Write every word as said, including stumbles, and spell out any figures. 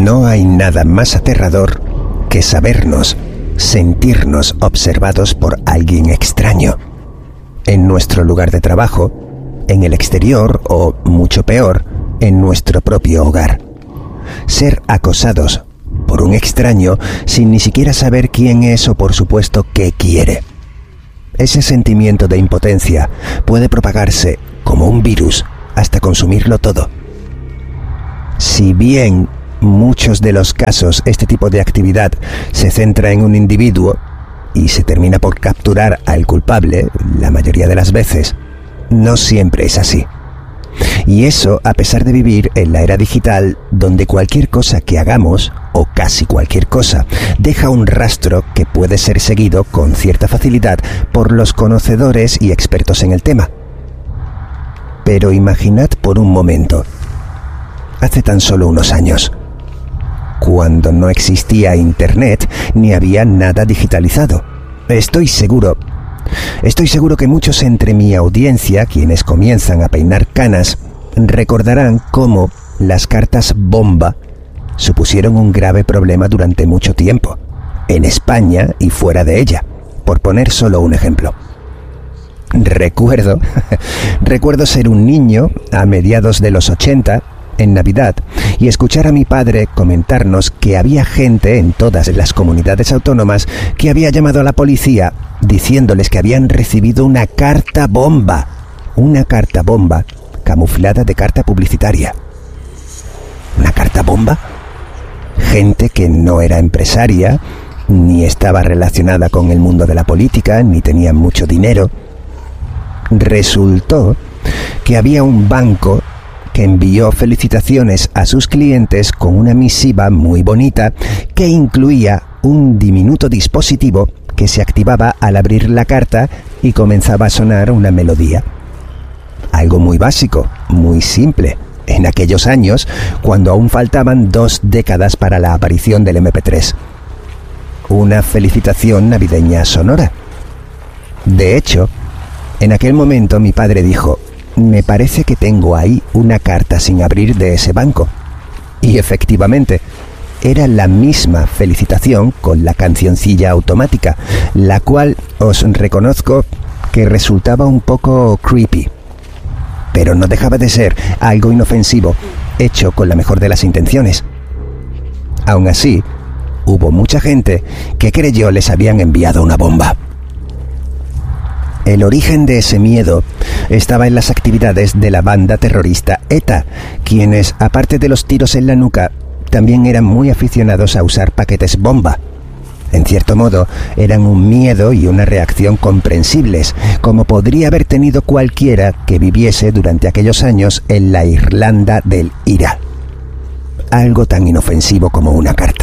No hay nada más aterrador que sabernos, sentirnos observados por alguien extraño. En nuestro lugar de trabajo, en el exterior o, mucho peor, en nuestro propio hogar. Ser acosados por un extraño sin ni siquiera saber quién es o, por supuesto, qué quiere. Ese sentimiento de impotencia puede propagarse como un virus hasta consumirlo todo. Si bien muchos de los casos este tipo de actividad se centra en un individuo y se termina por capturar al culpable, la mayoría de las veces, no siempre es así. Y eso a pesar de vivir en la era digital, donde cualquier cosa que hagamos, o casi cualquier cosa, deja un rastro que puede ser seguido con cierta facilidad por los conocedores y expertos en el tema. Pero imaginad por un momento, hace tan solo unos años, cuando no existía internet ni había nada digitalizado. Estoy seguro, estoy seguro que muchos entre mi audiencia, quienes comienzan a peinar canas, recordarán cómo las cartas bomba supusieron un grave problema durante mucho tiempo, en España y fuera de ella, por poner solo un ejemplo. Recuerdo, recuerdo ser un niño a mediados de los ochenta, en Navidad, y escuchar a mi padre comentarnos que había gente en todas las comunidades autónomas que había llamado a la policía diciéndoles que habían recibido una carta bomba, una carta bomba camuflada de carta publicitaria. ¿Una carta bomba? Gente que no era empresaria, ni estaba relacionada con el mundo de la política, ni tenía mucho dinero. Resultó que había un banco que envió felicitaciones a sus clientes con una misiva muy bonita que incluía un diminuto dispositivo que se activaba al abrir la carta y comenzaba a sonar una melodía. Algo muy básico, muy simple, en aquellos años cuando aún faltaban dos décadas para la aparición del eme pe tres. Una felicitación navideña sonora. De hecho, en aquel momento mi padre dijo: me parece que tengo ahí una carta sin abrir de ese banco. Y efectivamente, era la misma felicitación con la cancioncilla automática, la cual os reconozco que resultaba un poco creepy. Pero no dejaba de ser algo inofensivo, hecho con la mejor de las intenciones. Aún así, hubo mucha gente que creyó les habían enviado una bomba. El origen de ese miedo estaba en las actividades de la banda terrorista ETA, quienes, aparte de los tiros en la nuca, también eran muy aficionados a usar paquetes bomba. En cierto modo, eran un miedo y una reacción comprensibles, como podría haber tenido cualquiera que viviese durante aquellos años en la Irlanda del I R A. Algo tan inofensivo como una carta.